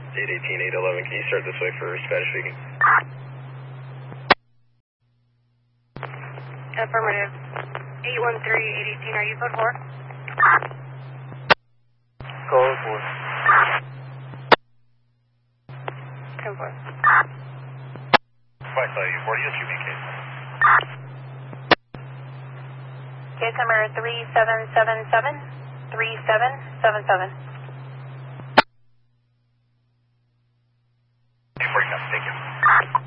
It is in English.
818, 811, can you start this way for Spanish speaking? Affirmative. 813, 818, are you code 4? Code 4. Code 4. Flight value, what are you assuming case? Case number 3777, 3777. Break up, thank you.